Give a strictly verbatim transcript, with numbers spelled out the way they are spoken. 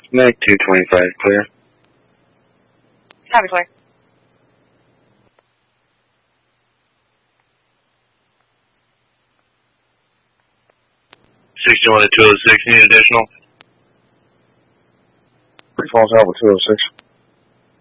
Mac two twenty-five, clear. Copy, clear. sixty-one to two oh six, need additional. Free Falls Alpha two oh six.